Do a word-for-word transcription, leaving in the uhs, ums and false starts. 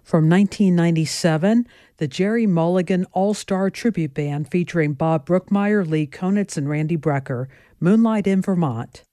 From nineteen ninety-seven, the Jerry Mulligan All-Star Tribute Band featuring Bob Brookmeyer, Lee Konitz, and Randy Brecker, Moonlight in Vermont.